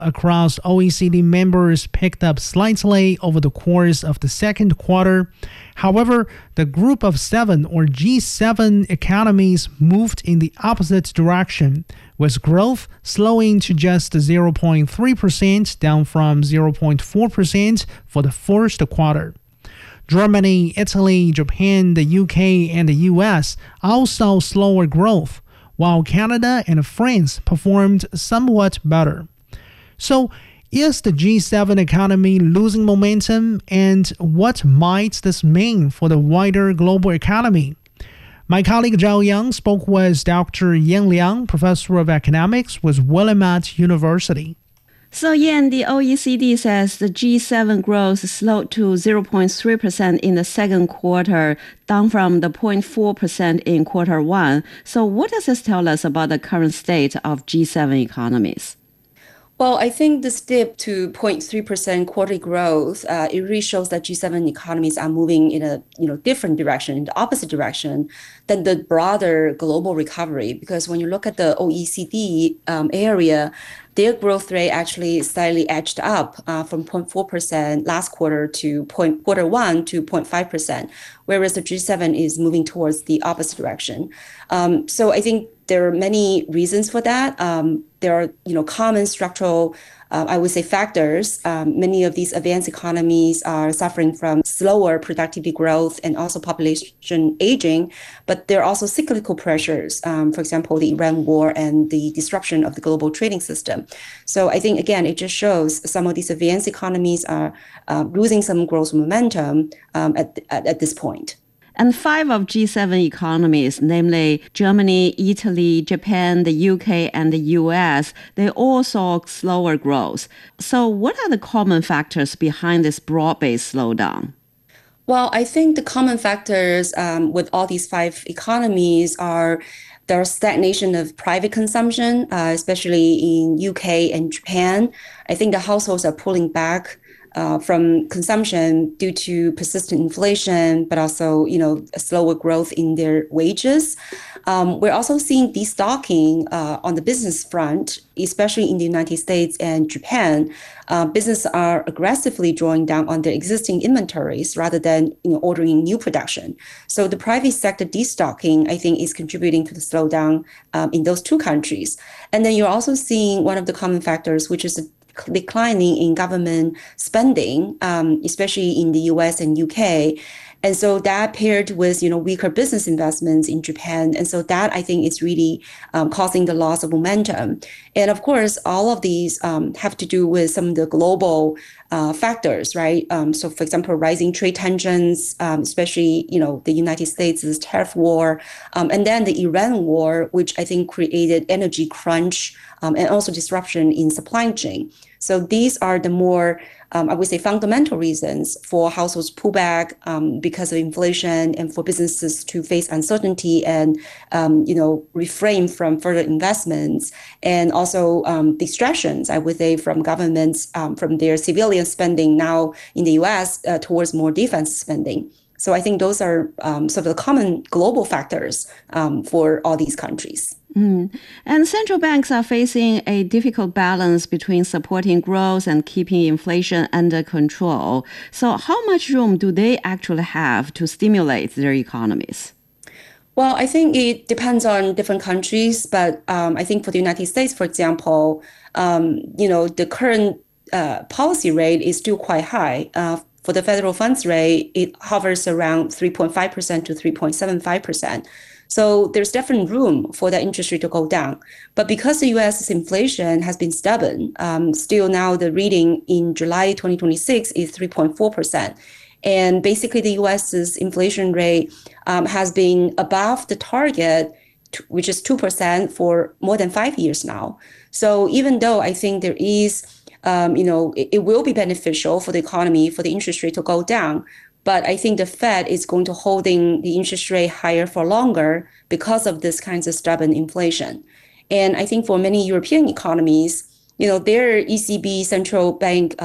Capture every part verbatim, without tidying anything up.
across O E C D members picked up slightly over the course of the second quarter. However, the Group of Seven or G seven economies moved in the opposite direction, with growth slowing to just zero point three percent, down from zero point four percent for the first quarter. Germany, Italy, Japan, the U K, and the U S all saw slower growth, while Canada and France performed somewhat better. So, is the G seven economy losing momentum, and what might this mean for the wider global economy? My colleague Zhao Yang spoke with Doctor Yan Liang, professor of economics with Willamette University. So, Yan, the O E C D says the G seven growth slowed to zero point three percent in the second quarter, down from the zero point four percent in quarter one. So what does this tell us about the current state of G seven economies? Well, I think this dip to zero point three percent quarterly growth, uh, it really shows that G seven economies are moving in a you know different direction, in the opposite direction than the broader global recovery. Because when you look at the O E C D um, area, their growth rate actually slightly edged up uh, from zero point four percent last quarter to point, quarter one to zero point five percent, whereas the G seven is moving towards the opposite direction. Um, so I think there are many reasons for that. Um, there are, you know, common structural, uh, I would say, factors. Um, many of these advanced economies are suffering from slower productivity growth and also population aging, but there are also cyclical pressures. Um, for example, the Iran war and the disruption of the global trading system. So I think, again, it just shows some of these advanced economies are uh, losing some growth momentum um, at, at at this point. And five of G seven economies, namely Germany, Italy, Japan, the U K, and the U S, they all saw slower growth. So what are the common factors behind this broad-based slowdown? Well, I think the common factors um, with all these five economies are there's stagnation of private consumption, uh, especially in U K and Japan. I think the households are pulling back Uh, from consumption due to persistent inflation, but also, you know, a slower growth in their wages. Um, we're also seeing destocking uh, on the business front, especially in the United States and Japan. Uh, businesses are aggressively drawing down on their existing inventories rather than, you know, ordering new production. So the private sector destocking, I think, is contributing to the slowdown um, in those two countries. And then you're also seeing one of the common factors, which is a declining in government spending, um, especially in the U S and U K. And so that paired with, you know, weaker business investments in Japan. And so that, I think, is really um, causing the loss of momentum. And of course, all of these um, have to do with some of the global uh, factors, right? Um, so for example, rising trade tensions, um, especially, you know, the United States' tariff war, um, and then the Iran war, which I think created energy crunch um, and also disruption in supply chain. So these are the more, um, I would say, fundamental reasons for households pull back um, because of inflation, and for businesses to face uncertainty and, um, you know, refrain from further investments, and also um, distractions, I would say, from governments, um, from their civilian spending now in the U S uh, towards more defense spending. So I think those are um, sort of the common global factors um, for all these countries. Mm. And central banks are facing a difficult balance between supporting growth and keeping inflation under control. So how much room do they actually have to stimulate their economies? Well, I think it depends on different countries, but um, I think for the United States, for example, um, you know, the current uh, policy rate is still quite high. Uh, for the federal funds rate, it hovers around three point five percent to three point seven five percent. So there's definitely room for that interest rate to go down. But because the U S's inflation has been stubborn, um, still now the reading in July twenty twenty-six is three point four percent. And basically the U S's inflation rate um, has been above the target, which is two percent, for more than five years now. So even though I think there is, um, you know, it, it will be beneficial for the economy for the interest rate to go down, but I think the Fed is going to holding the interest rate higher for longer because of this kinds of stubborn inflation. And I think for many European economies, you know, their E C B central bank um,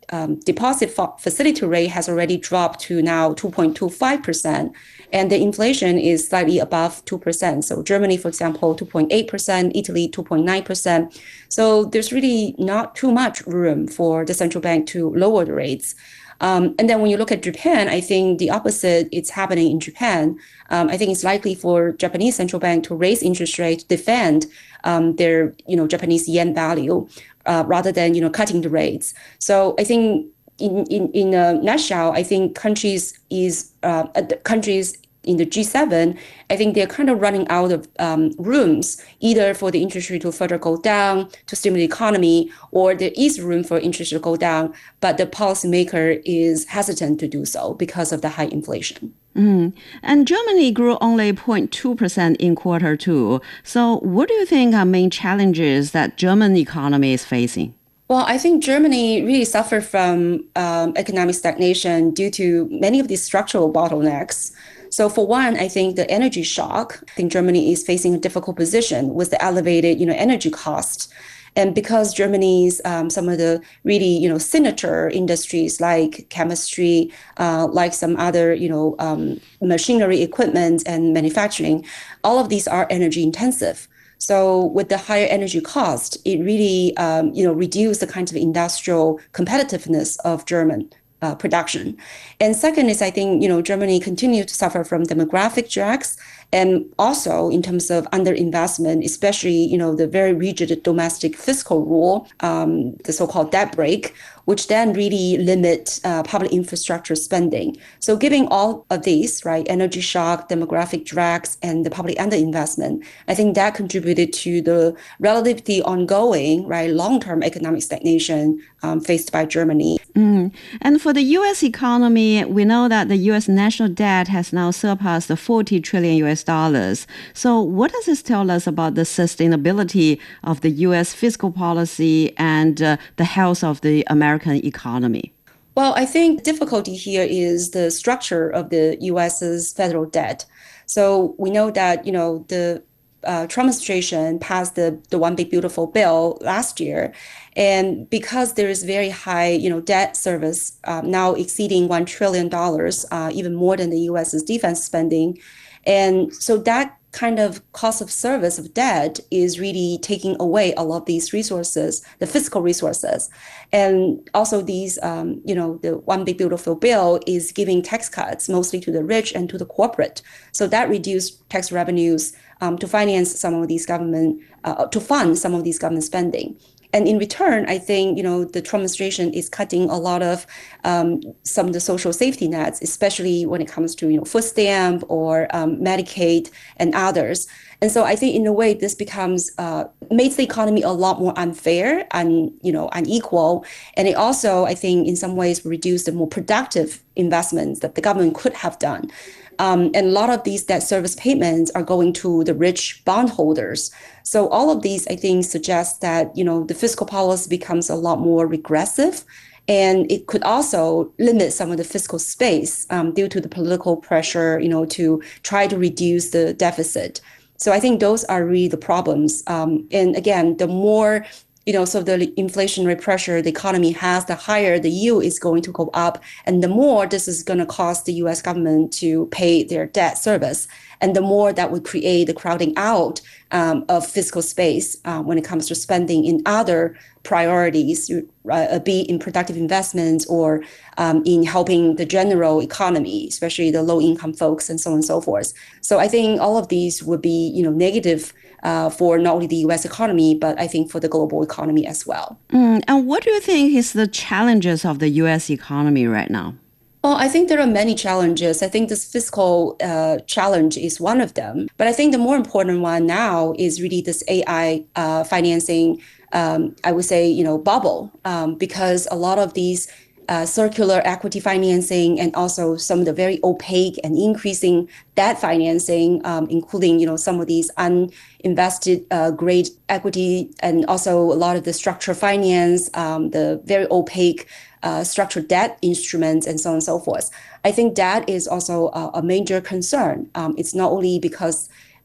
um, deposit fa- facility rate has already dropped to now two point two five percent. And the inflation is slightly above two percent. So Germany, for example, two point eight percent, Italy, two point nine percent. So there's really not too much room for the central bank to lower the rates. Um, and then when you look at Japan, I think the opposite is happening in Japan. Um, I think it's likely for Japanese central bank to raise interest rate to defend um, their, you know, Japanese yen value uh, rather than, you know, cutting the rates. So I think in in in a nutshell, I think countries is uh, countries in the G seven, I think they're kind of running out of um, rooms, either for the interest rate to further go down to stimulate the economy, or there is room for interest to go down, but the policymaker is hesitant to do so because of the high inflation. Mm. And Germany grew only zero point two percent in quarter two. So what do you think are main challenges that German economy is facing? Well, I think Germany really suffered from um, economic stagnation due to many of these structural bottlenecks. So for one, I think the energy shock, I think Germany is facing a difficult position with the elevated, you know, energy cost. And because Germany's um, some of the really, you know, signature industries like chemistry, uh, like some other, you know, um, machinery equipment and manufacturing, all of these are energy intensive. So with the higher energy cost, it really, um, you know, reduced the kind of industrial competitiveness of German Uh, production. And second is, I think, you know, Germany continues to suffer from demographic drags, and also in terms of underinvestment, especially, you know, the very rigid domestic fiscal rule, um, the so-called debt brake, which then really limit uh, public infrastructure spending. So given all of these, right, energy shock, demographic drags, and the public underinvestment, I think that contributed to the relatively ongoing, right, long-term economic stagnation um, faced by Germany. Mm. And for the U S economy, we know that the U S national debt has now surpassed the forty trillion U S dollars. So what does this tell us about the sustainability of the U S fiscal policy and uh, the health of the American economy? Well, I think difficulty here is the structure of the U S's federal debt. So we know that, you know, the uh, Trump administration passed the, the One Big Beautiful Bill last year. And because there is very high, you know, debt service um, now exceeding one trillion dollars, uh, even more than the U S's defense spending. And so that kind of cost of service of debt is really taking away a lot of these resources, the fiscal resources. And also these, um, you know, the One Big Beautiful Bill is giving tax cuts mostly to the rich and to the corporate. So that reduced tax revenues um, to finance some of these government, uh, to fund some of these government spending. And in return, I think, you know, the Trump administration is cutting a lot of um, some of the social safety nets, especially when it comes to, you know, food stamp or um, Medicaid and others. And so I think in a way this becomes, uh, makes the economy a lot more unfair and, you know, unequal. And it also, I think, in some ways reduce the more productive investments that the government could have done. Um, and a lot of these debt service payments are going to the rich bondholders. So all of these, I think, suggest that, you know, the fiscal policy becomes a lot more regressive, and it could also limit some of the fiscal space um, due to the political pressure, you know, to try to reduce the deficit. So I think those are really the problems. Um, and again, the more you know, so the inflationary pressure the economy has, the higher the yield is going to go up, and the more this is going to cost the U S government to pay their debt service, and the more that would create the crowding out um, of fiscal space uh, when it comes to spending in other priorities, uh, be it in productive investments or um, in helping the general economy, especially the low-income folks, and so on and so forth. So I think all of these would be, you know, negative Uh, for not only the U S economy, but I think for the global economy as well. Mm, and what do you think is the challenges of the U S economy right now? Well, I think there are many challenges. I think this fiscal uh, challenge is one of them. But I think the more important one now is really this A I uh, financing, um, I would say, you know, bubble, um, because a lot of these Uh, circular equity financing and also some of the very opaque and increasing debt financing, um, including, you know, some of these uninvested uh, grade equity, and also a lot of the structured finance, um, the very opaque uh, structured debt instruments, and so on and so forth. I think that is also a, a major concern. Um, it's not only because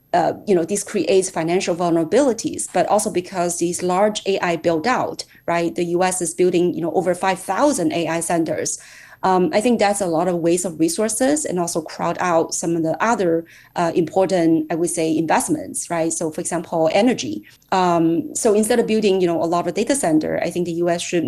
uh, you know, this creates financial vulnerabilities, but also because these large A I build out, right? The U S is building, you know, over five thousand A I centers. Um, I think that's a lot of waste of resources and also crowd out some of the other uh, important, I would say, investments, right? So, for example, energy. Um, so instead of building, you know, a lot of data center, I think the U S should